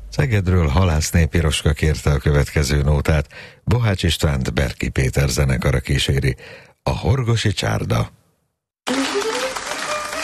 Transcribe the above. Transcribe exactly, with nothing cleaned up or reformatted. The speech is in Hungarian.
Szegedről Halászné Piroska kérte a következő nótát, Bohács Istvánt Berki Péter zenekara kíséri, a Horgosi csárda.